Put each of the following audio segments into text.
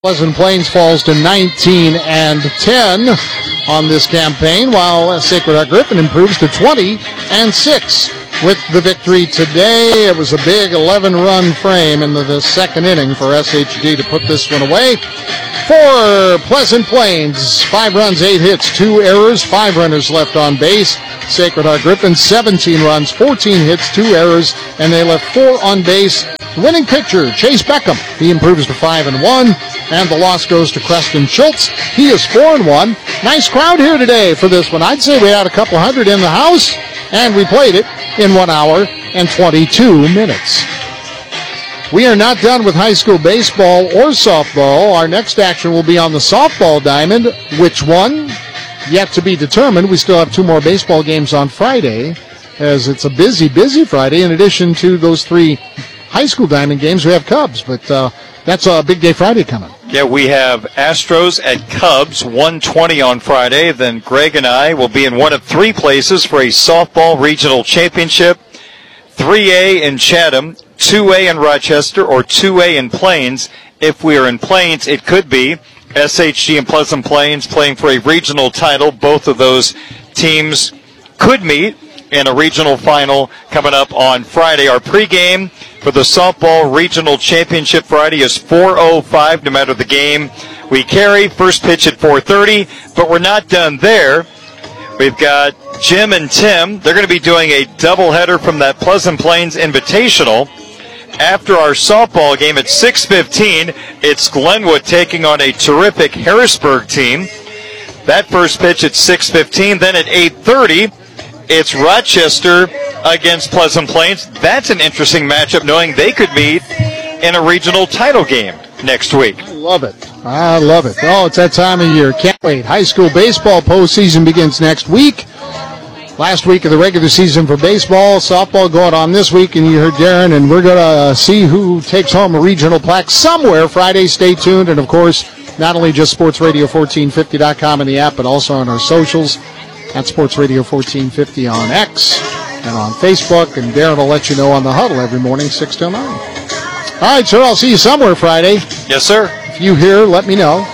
Pleasant Plains falls to 19-10 on this campaign, while Sacred Heart Griffin improves to 20-6 with the victory today. It was a big 11-run frame in the second inning for SHG to put this one away. For Pleasant Plains, 5 runs, 8 hits, 2 errors, 5 runners left on base. Sacred Heart Griffin, 17 runs, 14 hits, 2 errors, and they left 4 on base. Winning pitcher, Chase Beckham. He improves to 5-1, and the loss goes to Preston Schultz. He is 4-1. Nice crowd here today for this one. I'd say we had a couple hundred in the house, and we played it in 1 hour and 22 minutes. We are not done with high school baseball or softball. Our next action will be on the softball diamond. Which one? Yet to be determined. We still have 2 more baseball games on Friday, as it's a busy, busy Friday. In addition to those 3 high school diamond games, we have Cubs, but that's a big day Friday coming. Yeah, we have Astros at Cubs, 1:20 on Friday. Then Greg and I will be in one of 3 places for a softball regional championship. 3A in Chatham, 2A in Rochester, or 2A in Plains. If we are in Plains, it could be SHG and Pleasant Plains playing for a regional title. Both of those teams could meet in a regional final coming up on Friday. Our pregame for the softball regional championship Friday is 4:05, no matter the game we carry. First pitch at 4:30, but we're not done there. We've got Jim and Tim. They're going to be doing a doubleheader from that Pleasant Plains Invitational. After our softball game at 6:15, it's Glenwood taking on a terrific Harrisburg team. That first pitch at 6:15. Then at 8:30, it's Rochester against Pleasant Plains. That's an interesting matchup, knowing they could meet in a regional title game next week. I love it. I love it. Oh, it's that time of year. Can't wait. High school baseball postseason begins next week. Last week of the regular season for baseball. Softball going on this week, and you heard Darren, and we're going to see who takes home a regional plaque somewhere Friday. Stay tuned. And, of course, not only just sportsradio1450.com and the app, but also on our socials at Sports Radio 1450 on X and on Facebook. And Darren will let you know on the huddle every morning, 6 till 9. All right, sir, I'll see you somewhere Friday. Yes, sir. If you hear, let me know.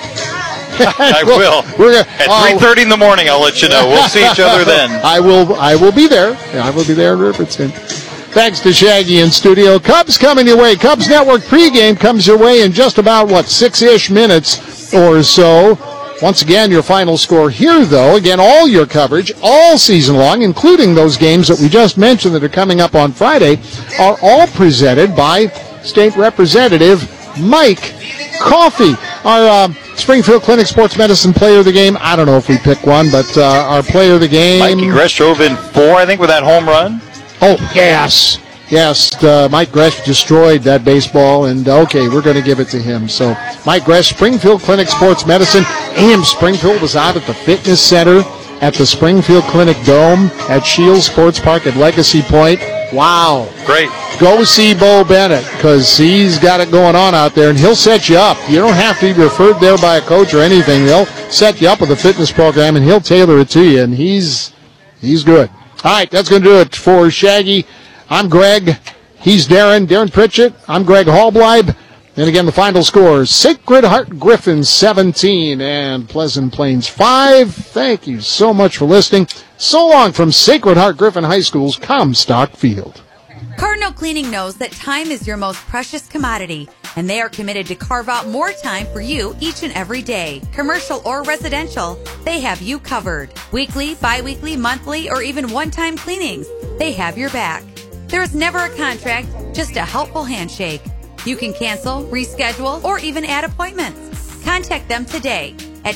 I will. At 3:30 in the morning, I'll let you know. We'll see each other then. I will be there. I will be there in Riverton. Thanks to Shaggy in studio. Cubs coming your way. Cubs Network pregame comes your way in just about, 6-ish minutes or so. Once again, your final score here, though. Again, all your coverage all season long, including those games that we just mentioned that are coming up on Friday, are all presented by State Representative Mike Coffey. Our Springfield Clinic Sports Medicine player of the game, I don't know if we pick one, but our player of the game. Mikey Gresh drove in 4, I think, with that home run. Oh, yes. Yes, Mike Gresh destroyed that baseball, and okay, we're going to give it to him. So, Mike Gresh, Springfield Clinic Sports Medicine. AM Springfield was out at the fitness center at the Springfield Clinic Dome at Shields Sports Park at Legacy Point. Wow. Great. Go see Bo Bennett, because he's got it going on out there, and he'll set you up. You don't have to be referred there by a coach or anything. They'll set you up with a fitness program, and he'll tailor it to you, and he's good. All right, that's going to do it for Shaggy. I'm Greg. He's Darren Pritchett. I'm Greg Hallbleib. And again, the final score is Sacred Heart Griffin 17 and Pleasant Plains 5. Thank you so much for listening. So long from Sacred Heart Griffin High School's Comstock Field. Cardinal Cleaning knows that time is your most precious commodity, and they are committed to carve out more time for you each and every day. Commercial or residential, they have you covered. Weekly, bi-weekly, monthly, or even one-time cleanings, they have your back. There is never a contract, just a helpful handshake. You can cancel, reschedule, or even add appointments. Contact them today at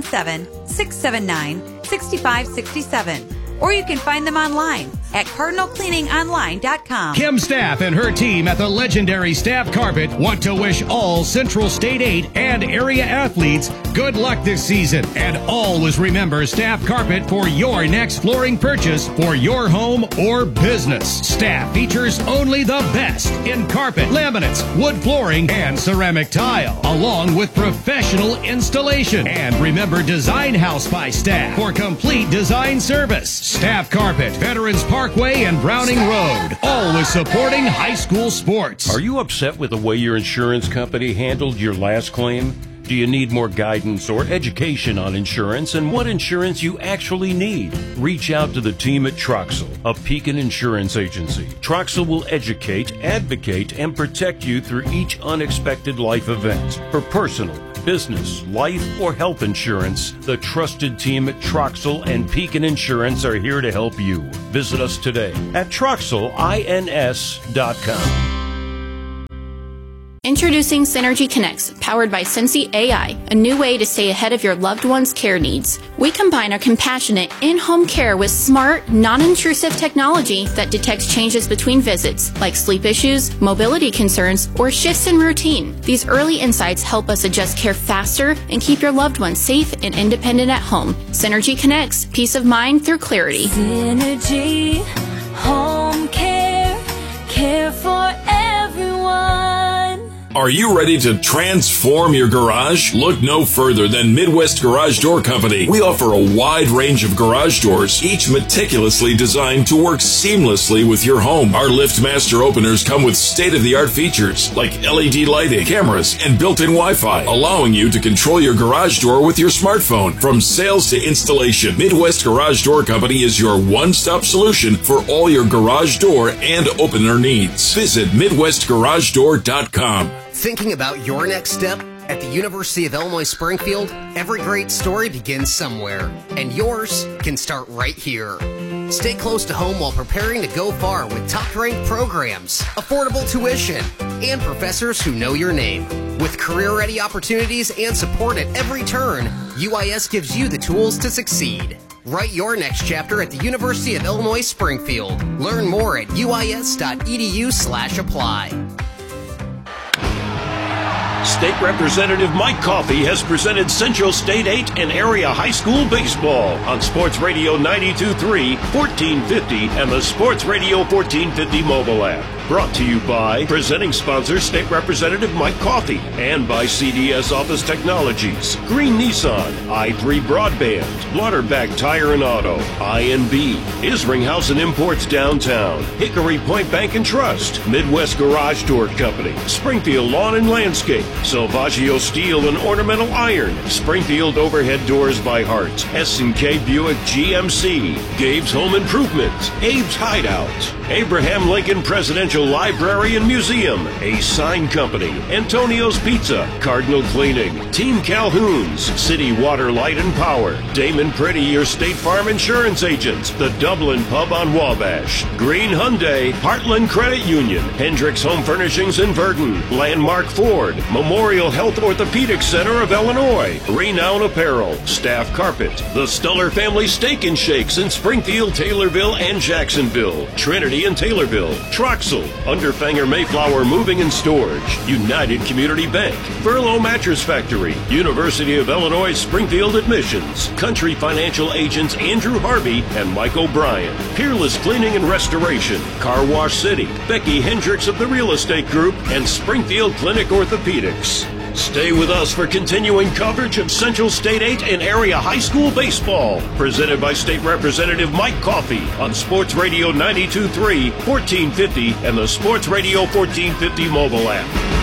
217-679-6567. Or you can find them online at cardinalcleaningonline.com. Kim Staff and her team at the legendary Staff Carpet want to wish all Central State 8 and area athletes good luck this season. And always remember Staff Carpet for your next flooring purchase for your home or business. Staff features only the best in carpet, laminates, wood flooring, and ceramic tile, along with professional installation. And remember Design House by Staff for complete design service. Staff Carpet, Veterans Parkway and Browning Road. Always supporting high school sports. Are you upset with the way your insurance company handled your last claim? Do Do you need more guidance or education on insurance and what insurance you actually need? Reach out to the team at Troxel, a Pekin insurance agency. Troxel will educate, advocate, and protect you through each unexpected life event. For personal, business, life, or health insurance, the trusted team at Troxel and Pekin Insurance are here to help you. Visit us today at TroxelINS.com. Introducing Synergy Connects, powered by Sensi AI, a new way to stay ahead of your loved one's care needs. We combine our compassionate in-home care with smart, non-intrusive technology that detects changes between visits, like sleep issues, mobility concerns, or shifts in routine. These early insights help us adjust care faster and keep your loved ones safe and independent at home. Synergy Connects, peace of mind through clarity. Synergy, home care, care for everyone. Are you ready to transform your garage? Look no further than Midwest Garage Door Company. We offer a wide range of garage doors, each meticulously designed to work seamlessly with your home. Our LiftMaster openers come with state-of-the-art features like LED lighting, cameras, and built-in Wi-Fi, allowing you to control your garage door with your smartphone. From sales to installation, Midwest Garage Door Company is your one-stop solution for all your garage door and opener needs. Visit MidwestGarageDoor.com. Thinking about your next step? At the University of Illinois Springfield, every great story begins somewhere, and yours can start right here. Stay close to home while preparing to go far with top-ranked programs, affordable tuition, and professors who know your name. With career-ready opportunities and support at every turn, UIS gives you the tools to succeed. Write your next chapter at the University of Illinois Springfield. Learn more at uis.edu/apply. State Representative Mike Coffey has presented Central State 8 and area high school baseball on Sports Radio 92.3, 1450, and the Sports Radio 1450 mobile app. Brought to you by presenting sponsor State Representative Mike Coffey and by CDS Office Technologies, Green Nissan, i3 Broadband, Lauterbach Tire and Auto, INB, Isringhouse and Imports Downtown, Hickory Point Bank and Trust, Midwest Garage Door Company, Springfield Lawn and Landscape, Salvaggio Steel and Ornamental Iron, Springfield Overhead Doors by Hart, S&K Buick GMC, Gabe's Home Improvement, Abe's Hideout, Abraham Lincoln Presidential Library and Museum, Ace Sign Company, Antonio's Pizza, Cardinal Cleaning, Team Calhoun's, City Water, Light and Power, Damon Pretty, your State Farm Insurance agent, the Dublin Pub on Wabash, Green Hyundai, Heartland Credit Union, Hendricks Home Furnishings in Verdon, Landmark Ford, Memorial Health Orthopedic Center of Illinois, Renown Apparel, Staff Carpet, the Stuller Family Steak and Shakes in Springfield, Taylorville, and Jacksonville, Trinity and Taylorville, Troxel, Underfanger Mayflower Moving and Storage, United Community Bank, Verlo Mattress Factory, University of Illinois Springfield Admissions, Country Financial Agents Andrew Harvey and Mike O'Brien, Peerless Cleaning and Restoration, Car Wash City, Becky Hendricks of the Real Estate Group, and Springfield Clinic Orthopedics. Stay with us for continuing coverage of Central State 8 and area high school baseball, presented by State Representative Mike Coffey on Sports Radio 92.3, 1450, and the Sports Radio 1450 mobile app.